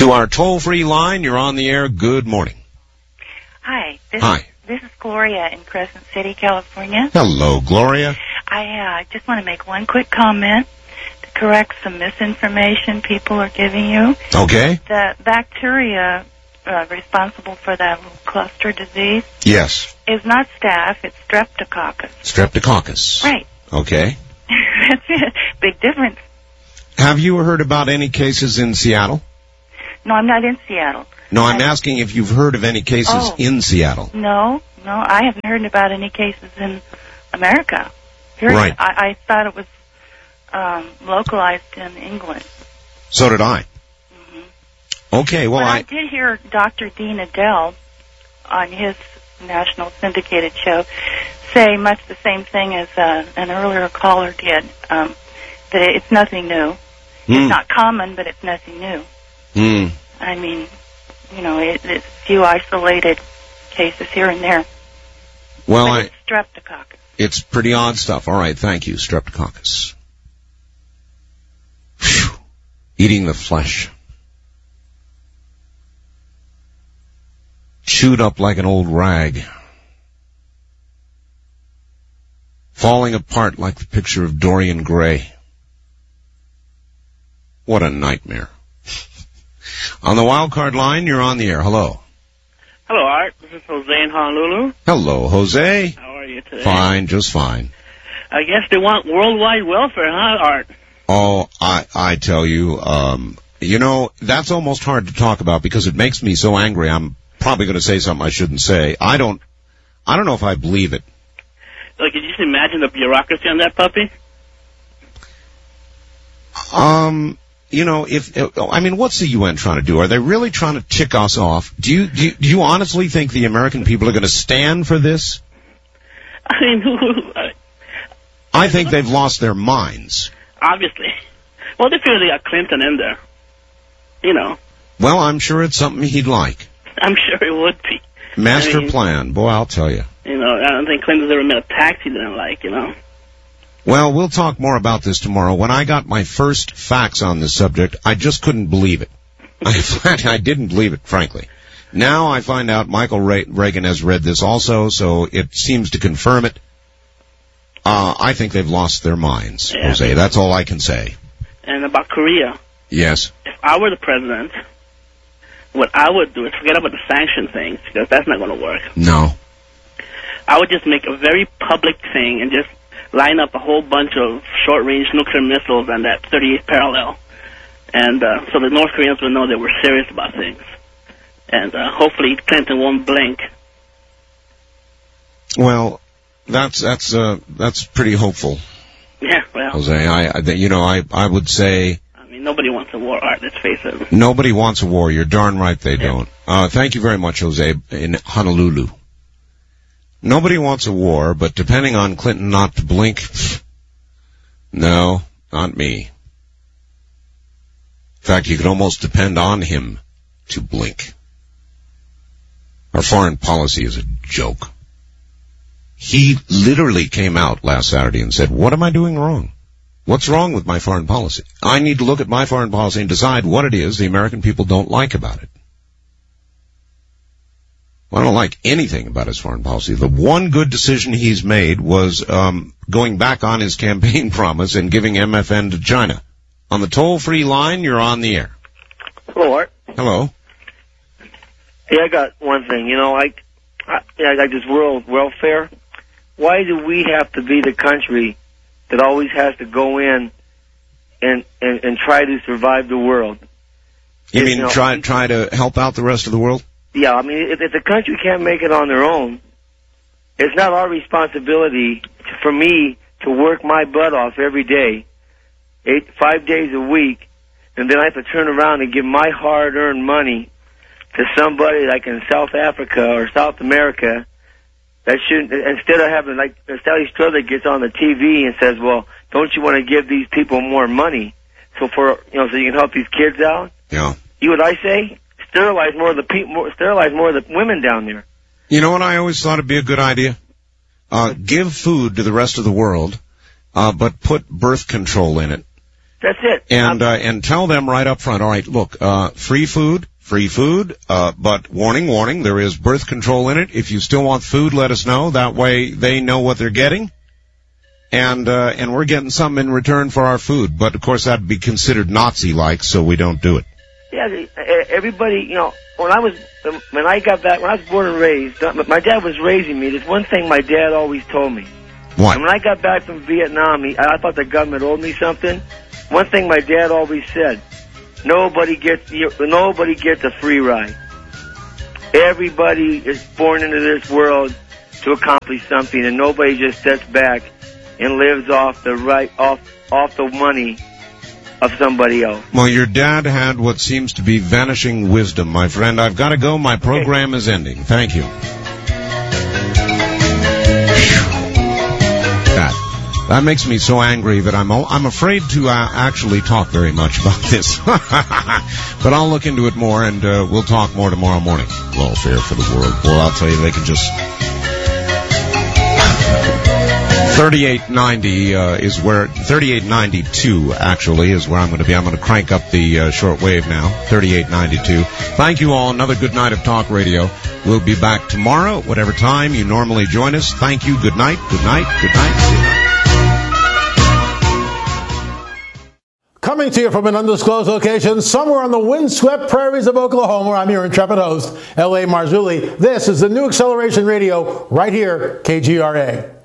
to our toll-free line. You're on the air. Good morning. Hi. Hi. This is Gloria in Crescent City, California. Hello, Gloria. I just want to make one quick comment to correct some misinformation people are giving you. Okay. The bacteria responsible for that little cluster disease Yes. is not staph, it's streptococcus. Streptococcus. Right. Okay. That's it. Big difference. Have you heard about any cases in Seattle? No, I'm not in Seattle. No, I'm asking if you've heard of any cases in Seattle. No, I haven't heard about any cases in America. Period. Right. I thought it was localized in England. So did I. Mm-hmm. Okay, well, I did hear Dr. Dean Adele on his national syndicated show say much the same thing as an earlier caller did, that it's nothing new. It's not common, but it's nothing new. I mean, you know, it's a few isolated cases here and there. Well, but it's streptococcus. It's pretty odd stuff. All right, thank you, streptococcus. Whew. Eating the flesh. Chewed up like an old rag. Falling apart like the picture of Dorian Gray. What a nightmare. On the wild card line, you're on the air. Hello. Hello, Art. This is Jose in Honolulu. Hello, Jose. How are you today? Fine, just fine. I guess they want worldwide welfare, huh, Art? Oh, I tell you, you know, that's almost hard to talk about because it makes me so angry. I'm probably going to say something I shouldn't say. I don't know if I believe it. Like, could you just imagine the bureaucracy on that puppy? You know, what's the UN trying to do? Are they really trying to tick us off? Do you honestly think the American people are going to stand for this? I mean, I think they've lost their minds. Obviously. Well, they figure they got Clinton in there. You know. Well, I'm sure it's something he'd like. I'm sure it would be. Master plan. Boy, I'll tell you. You know, I don't think Clinton's ever met a tax he didn't like, you know. Well, we'll talk more about this tomorrow. When I got my first facts on this subject, I just couldn't believe it. I didn't believe it, frankly. Now I find out Michael Reagan has read this also, so it seems to confirm it. I think they've lost their minds, yeah. Jose. That's all I can say. And about Korea. Yes. If I were the president, what I would do is forget about the sanction things, because that's not going to work. No. I would just make a very public thing and just line up a whole bunch of short-range nuclear missiles on that 38th parallel. And so the North Koreans would know that we're serious about things. And hopefully Clinton won't blink. Well, that's pretty hopeful. Yeah, well. Jose, I would say... I mean, nobody wants a war, Art, let's face it. Nobody wants a war. You're darn right they don't. Thank you very much, Jose, in Honolulu. Nobody wants a war, but depending on Clinton not to blink, no, not me. In fact, you could almost depend on him to blink. Our foreign policy is a joke. He literally came out last Saturday and said, what am I doing wrong? What's wrong with my foreign policy? I need to look at my foreign policy and decide what it is the American people don't like about it. Well, I don't like anything about his foreign policy. The one good decision he's made was going back on his campaign promise and giving MFN to China. On the toll-free line, you're on the air. Hello, Art. Hello. Hey, I got one thing. You know, I got this world welfare. Why do we have to be the country that always has to go in and try to survive the world? You mean try to help out the rest of the world? Yeah, I mean, if the country can't make it on their own, it's not our responsibility for me to work my butt off every day, 5 days a week, and then I have to turn around and give my hard-earned money to somebody like in South Africa or South America that shouldn't, instead of having, like, Sally Strother gets on the TV and says, well, don't you want to give these people more money so so you can help these kids out? Yeah. You know what I say? Sterilize more of the women down there. You know what I always thought would be a good idea? Give food to the rest of the world, but put birth control in it. That's it. And tell them right up front, all right, look, free food, but warning, there is birth control in it. If you still want food, let us know. That way they know what they're getting. And we're getting something in return for our food. But of course that'd be considered Nazi-like, so we don't do it. Yeah, everybody, you know, when I was born and raised, my dad was raising me. There's one thing my dad always told me. What? And when I got back from Vietnam, I thought the government owed me something. One thing my dad always said, nobody gets a free ride. Everybody is born into this world to accomplish something, and nobody just sits back and lives off the money of somebody else. Well, your dad had what seems to be vanishing wisdom, my friend. I've got to go. My program is ending. Thank you. That makes me so angry that I'm afraid to actually talk very much about this. But I'll look into it more, and we'll talk more tomorrow morning. Welfare for the world. Well, I'll tell you, they can just... 3890 is where 3892 actually is where I'm going to be. I'm going to crank up the short wave now. 3892. Thank you all. Another good night of talk radio. We'll be back tomorrow, whatever time you normally join us. Thank you. Good night. Good night. Good night. Good night. Coming to you from an undisclosed location somewhere on the windswept prairies of Oklahoma, I'm your intrepid host, L.A. Marzulli. This is the New Acceleration Radio right here, KGRA.